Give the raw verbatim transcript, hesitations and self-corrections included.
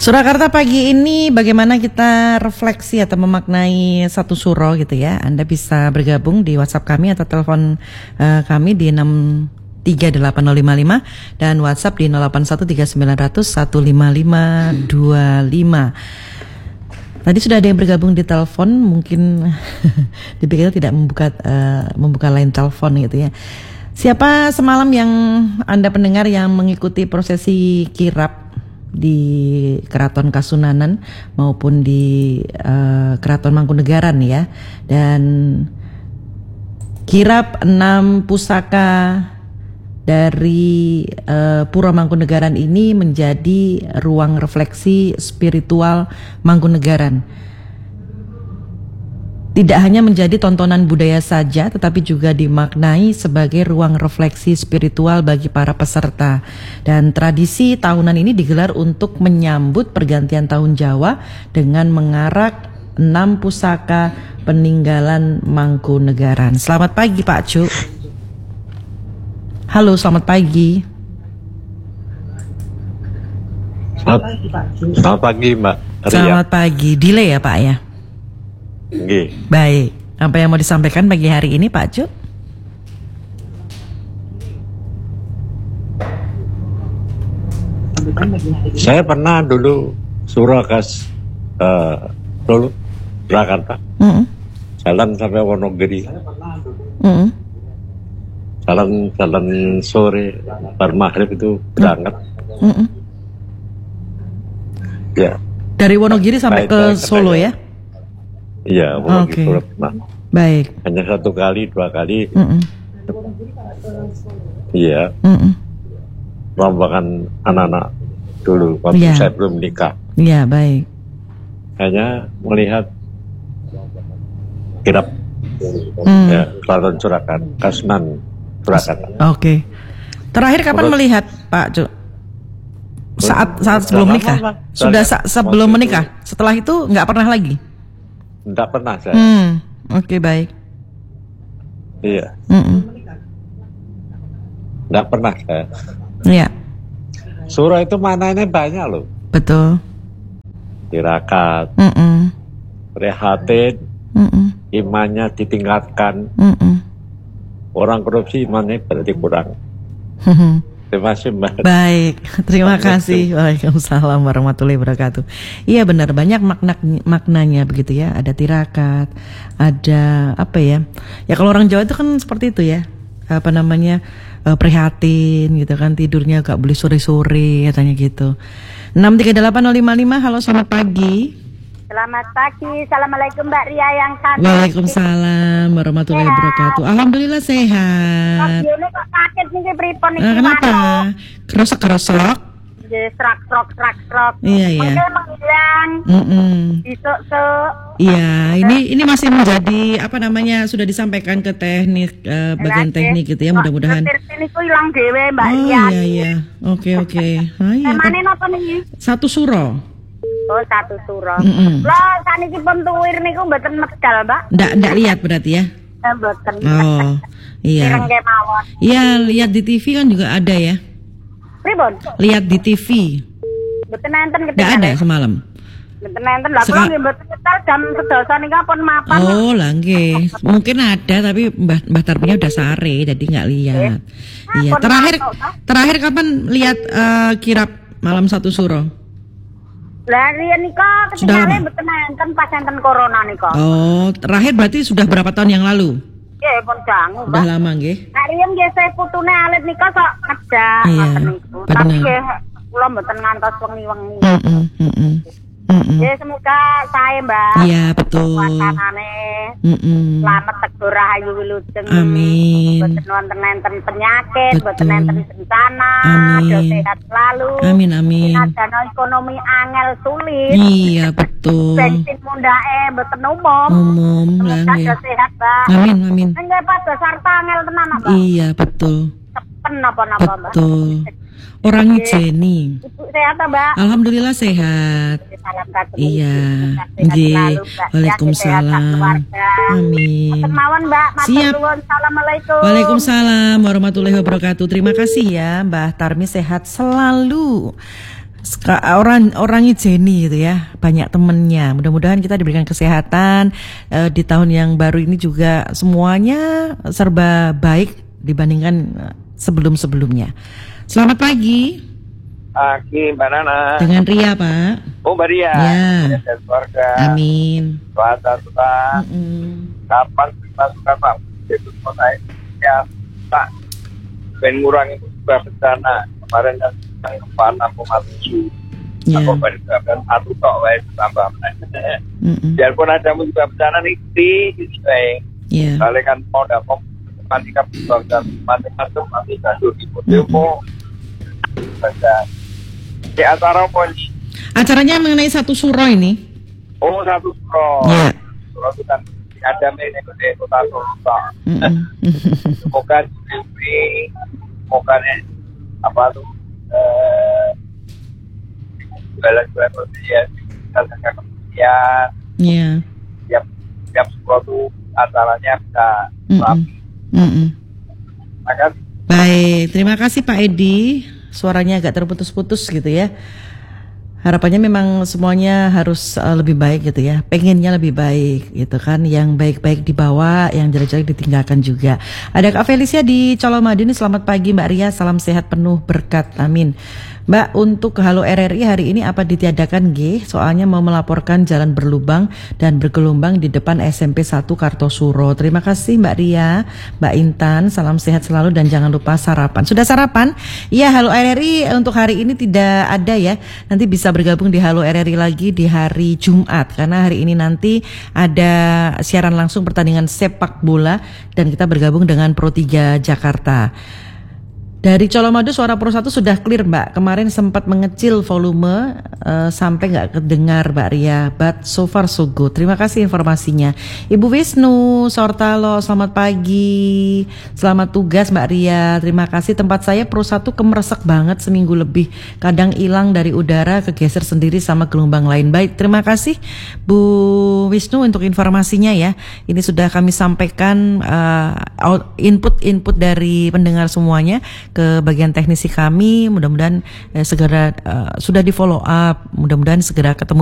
Surakarta pagi ini bagaimana kita refleksi atau memaknai satu suro gitu ya. Anda bisa bergabung di WhatsApp kami atau telepon uh, kami di enam tiga delapan nol lima lima dan WhatsApp di nol delapan satu tiga sembilan nol nol satu lima lima dua lima. Tadi sudah ada yang bergabung di telepon, mungkin dipikir tidak membuka uh, membuka line telepon gitu ya. Siapa semalam yang Anda pendengar yang mengikuti prosesi kirap di Keraton Kasunanan maupun di uh, Keraton Mangkunegaran ya, dan kirap enam pusaka dari uh, Pura Mangkunegaran ini menjadi ruang refleksi spiritual Mangkunegaran. Tidak hanya menjadi tontonan budaya saja, tetapi juga dimaknai sebagai ruang refleksi spiritual bagi para peserta. Dan tradisi tahunan ini digelar untuk menyambut pergantian tahun Jawa dengan mengarak enam pusaka peninggalan Mangkunegaran. Selamat pagi Pak Cu. Halo, selamat pagi. Selamat pagi Pak Cu. Selamat pagi Mbak Ria. Selamat pagi. Delay ya Pak ya? Nggih. Baik, apa yang mau disampaikan pagi hari ini Pak Cu? Saya pernah dulu Surakas uh, dulu Jakarta, mm-hmm. jalan sampai Wonogiri, mm-hmm. jalan jalan sore bar maghrib itu berangkat, mm-hmm. ya. Dari Wonogiri sampai baik, ke baik, Solo baik, ya? Iya, Oke. Okay. Nah, baik. Hanya satu kali, dua kali. Mm-mm. Iya. Mm-mm. Rombongan anak-anak dulu waktu yeah. saya belum nikah. Iya, yeah, baik. Hanya melihat kirap mm. ya, Keraton Surakarta, Kasunan Surakarta. Oke. Okay. Terakhir kapan Menurut, melihat Pak Cu? Saat saat sebelum nikah? Sudah sa- sebelum menikah? Setelah itu nggak pernah lagi? Tidak pernah saya. Hmm, oke okay, baik. Iya. Tidak pernah saya. Iya. Surah itu maknanya banyak loh. Betul. Tirakat, Mm-mm. prihatin, Mm-mm. imannya ditingkatkan. Mm-mm. Orang korupsi imannya berarti kurang. Terima kasih Mbak. Baik, terima kasih. Waalaikumsalam warahmatullahi wabarakatuh. Iya benar, banyak makna maknanya begitu ya. Ada tirakat, ada apa ya? Ya kalau orang Jawa itu kan seperti itu ya. Apa namanya? Uh, prihatin gitu kan, tidurnya gak boleh sore-sore katanya gitu. enam tiga delapan nol lima lima. Halo, selamat pagi. Selamat pagi, assalamualaikum Mbak Ria yang cantik. Waalaikumsalam warahmatullahi wabarakatuh. Alhamdulillah sehat. Ini kok sakit nih pripon nih? Nah, kenapa? Kerosok-kerosok? Serak, serak, serak, serak. Iya iya. Mungkin menghilang. Besok so. Iya, ini ini masih menjadi apa namanya, sudah disampaikan ke teknik uh, bagian teknik gitu ya, mudah-mudahan. Ini ku hilang dewe Mbak Ria. Oh iya iya. Oke oke. Emane napa nih? Satu suro. Oh, satu suro. Lah saniki pun tuwir niku mboten medal, Mbak. Ndak ndak lihat berarti ya? Eh, mboten. Oh, iya. Iya, lihat di T V kan juga ada ya. Pripun? Lihat di T V. Mboten nenten ketika. Ndak ada semalam. Mboten nenten lah, kula nggih mboten nyetel jam sedasa nika pun mapan. Oh, lah nggih. Mungkin ada tapi Mbah Mbah Tarminya udah sare jadi enggak lihat. Eh, iya, terakhir terakhir kapan lihat uh, kirap malam satu suro? Lah riyen nika ketinggalan mboten enten pas enten corona nika. Oh, terakhir berarti sudah berapa tahun yang lalu? Nggih, pun dangu, Mbak. Sudah lama nggih. Nek riyen nggih saya putune alit nika sok ngejak ngoten niku. Tapi nggih kula mboten ngantos wengi-wengi. Heeh, heeh. Mm-mm. Ya semoga saya Mbak. Iya betul. Wacanane. Mm-mm. Selamat tegur rahayu wilujeng. Amin. Boten wonten enten penyakit, boten enten bencana. Amin. Sehat selalu. Amin amin. Dana ekonomi angel sulit. Iya betul. Bensin mundake boten umum. Umum lah nggih. Sehat Mbak. Amin amin. Nggih pada sarta angel tenan Mbak. Iya betul. Sepen napa-napa Mbak. Betul. Orangnya Jenny. Ibu sehat Mbak? Alhamdulillah sehat. Salam satu. Iya. Nggih. Waalaikumsalam. Amin. Kemauan Mbak. Siap. Assalamualaikum. Waalaikumsalam warahmatullahi wabarakatuh. Terima kasih ya Mbah Tarmi, sehat selalu. orang orang Jenny gitu ya, banyak temennya. Mudah-mudahan kita diberikan kesehatan uh, di tahun yang baru ini juga semuanya serba baik dibandingkan uh, sebelum-sebelumnya. Selamat pagi. Pagi Mbak Nana. Dengan Ria Pak. Oh Mbak Ria. Ya. Dan keluarga. Amin. Doa Tuhan. Kapan kita suka Pak? Itu kota ya tak ben ngurangi musibah bencana kemarin kan empat enam koma tujuh. Aku baru dan satu tok wae tambah. Biarpun ada musibah bencana nih di baik. Iya. Kali kan mau dapat mati kapal dan mati-mati mati gaduh di demo. Baca. Di acara apa ini? Acaranya mengenai satu suro ini. Oh, satu suro. Iya. Suro itu kan ada ini gede kota Solo. Semoga ini semoga apa tuh eh balas-balas ya kita jaga kemudian. Iya. Tiap tiap suro tuh acaranya bisa rapi. Makasih. Baik, terima kasih Pak Edi. Suaranya agak terputus-putus gitu ya. Harapannya memang semuanya harus uh, lebih baik gitu ya. Pengennya lebih baik gitu kan. Yang baik-baik dibawa, yang jelek-jelek ditinggalkan juga. Ada Kak Felicia di Colomadu. Selamat pagi Mbak Ria, salam sehat penuh berkat. Amin. Mbak, untuk Halo R R I hari ini apa ditiadakan G? Soalnya mau melaporkan jalan berlubang dan bergelombang di depan S M P satu Kartosuro. Terima kasih Mbak Ria, Mbak Intan, salam sehat selalu dan jangan lupa sarapan. Sudah sarapan? Iya, Halo R R I untuk hari ini tidak ada ya. Nanti bisa bergabung di Halo R R I lagi di hari Jumat. Karena hari ini nanti ada siaran langsung pertandingan sepak bola dan kita bergabung dengan Pro tiga Jakarta. Dari Colomadu suara Pro satu sudah clear Mbak. Kemarin sempat mengecil volume uh, sampai nggak kedengar Mbak Ria. But so far so good. Terima kasih informasinya. Ibu Wisnu Sortalo, selamat pagi. Selamat tugas Mbak Ria. Terima kasih. Tempat saya Pro satu kemeresek banget seminggu lebih. Kadang hilang dari udara, kegeser sendiri sama gelombang lain. Baik, terima kasih Bu Wisnu untuk informasinya ya. Ini sudah kami sampaikan uh, input-input dari pendengar semuanya ke bagian teknisi kami, mudah-mudahan eh, segera uh, sudah di follow up, mudah-mudahan segera ketemu